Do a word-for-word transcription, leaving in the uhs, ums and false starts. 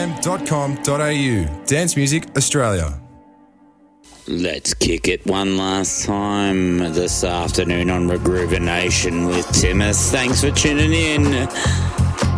m dot com dot a u. Dance Music Australia. Let's kick it one last time this afternoon on Regroover Nation with Timus. Thanks for tuning in.